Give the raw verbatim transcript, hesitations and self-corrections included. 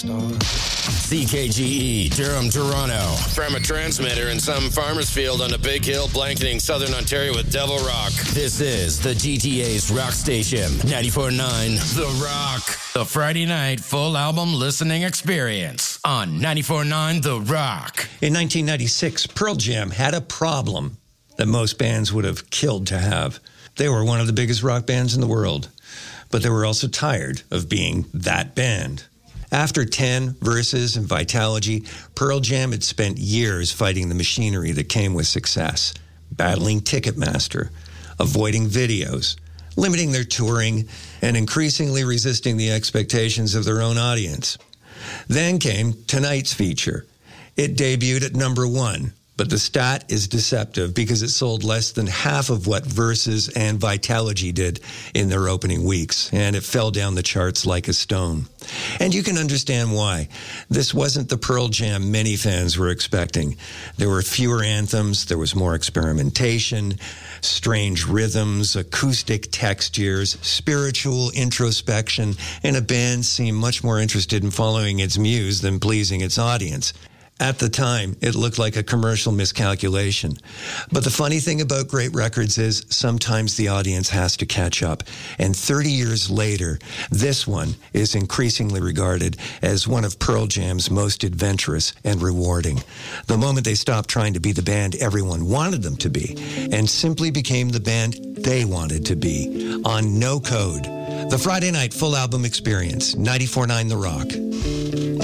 C K G E, Durham, Toronto. From a transmitter in some farmer's field on a big hill blanketing southern Ontario with Devil Rock. This is the G T A's rock station, ninety-four point nine The Rock. The Friday night full album listening experience on ninety-four point nine The Rock. In nineteen ninety-six, Pearl Jam had a problem that most bands would have killed to have. They were one of the biggest rock bands in the world, but they were also tired of being that band. After ten, Versus, and Vitalogy, Pearl Jam had spent years fighting the machinery that came with success, battling Ticketmaster, avoiding videos, limiting their touring, and increasingly resisting the expectations of their own audience. Then came tonight's feature. It debuted at number one, but the stat is deceptive because it sold less than half of what Versus and Vitalogy did in their opening weeks, and it fell down the charts like a stone. And you can understand why. This wasn't the Pearl Jam many fans were expecting. There were fewer anthems, there was more experimentation, strange rhythms, acoustic textures, spiritual introspection, and a band seemed much more interested in following its muse than pleasing its audience. At the time, it looked like a commercial miscalculation. But the funny thing about great records is sometimes the audience has to catch up. And thirty years later, this one is increasingly regarded as one of Pearl Jam's most adventurous and rewarding. The moment they stopped trying to be the band everyone wanted them to be and simply became the band they wanted to be on No Code. The Friday night full album experience, ninety-four point nine The Rock.